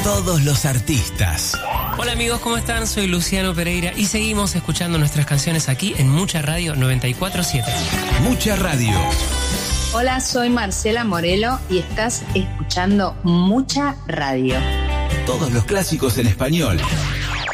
Todos los artistas. Hola amigos, ¿cómo están? Soy Luciano Pereira y seguimos escuchando nuestras canciones aquí en Mucha Radio 94.7. Mucha Radio. Hola, soy Marcela Morelo y estás escuchando Mucha Radio. Todos los clásicos en español.